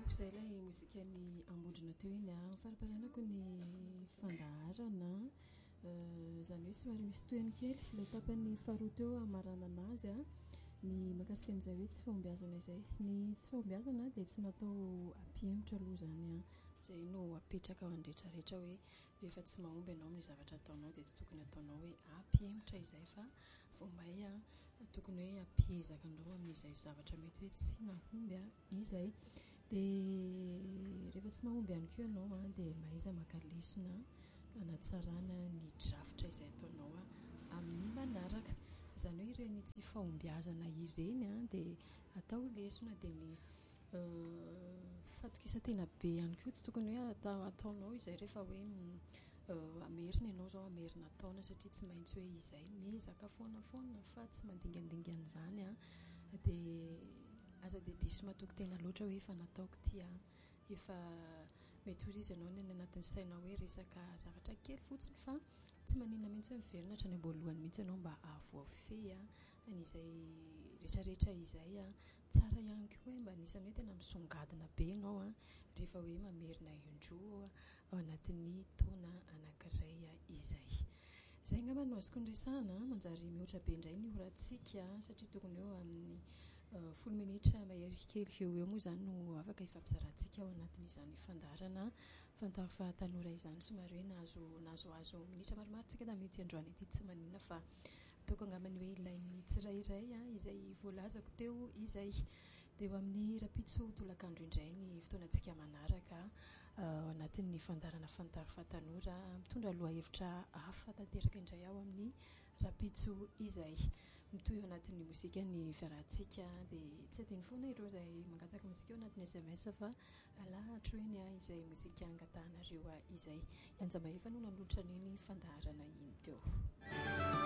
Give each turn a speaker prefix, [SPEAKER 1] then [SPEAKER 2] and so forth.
[SPEAKER 1] Izay ilay mozika ny ambondrona teo iny a farapahasanako ny fandaharana izany hoe somary misy tohany kely ilay tapany faharoa teo amarana anazy a ny mahakasika amin'izay hoe tsy fahombiazana izay ny tsy fahombiazana dia tsy natao ampihemotra aloha zany a izay no apetraka ao andrehetrarehetra hoe rehefa tsy mahomby ianao amin'ny zavatra ataonao dia tsy tokony ataonao hoe ampihemotra izay fa voamay a tokony hoe ampiezaka andao amin'izay zavatra mety hoe tsy nahomby a izay dia rehefa tsy mahomby ihany koa ianao a dia maiza maka lesona hanatsarana ny drafitra izay ataonao a amin'ny manaraka izany hoe ireny tsy fahombiazana ireny a dia atao lesona dia ny fatokisa-tena be ihany koa tsy tokony hoe ataonao izay rehefa hoe amerina ianao zao amerina taona satria tsy maintsy hoe izay mezaka foana fa tsy mandingadingan'izany a dia aza dia diso matoky tena loatra hoe efa nataoko ty a efa mety ozy izy ianao ny anatin'ny sainao hoe resaka zavatra kely fotsiny fa tsy maninona mihitsy hoe miverina hatrany am-boalohany mihitsy ianao mba avoafehy a an'izay rehetrarehetra izay a tsara ihany koa hoe mba anisany hoe tena misongadina be ianao a rehefa hoe mamerina indroa ao anatin'ny taona anankiray izay angamba no azoko ndresahana manjary mihoatra be indray ny horatsika satria tokony eo amin'ny 10 minitra mahery kely eo moa izany no afaka ifampizarantsika ao anatin'izany fandaharana fantaro fahatanora izany somary hoe nahazoazo minitra maromaro tsika da mety androany ety tsy maninona fa ataoko angambany hoe ilay tsirairay izay voalazako teo izay dia eo amin'ny rapitso tolakandro indray ny fotoanantsika manaraka ao anatin'ny fandaharana fantaro fahatanora mitondra aloha hevitra hafa tanteraka indray ao amin'ny rapitso izay mitoy eo anatin'ny mozika ny fiarahantsika dia tsy adiny foana ireo izay mangataka mozika eo anatin'ny SMS fa alahatra eny izay mozika angatahanareo izay ianjama efa no nanolotra an'iny fandaharana iny teo.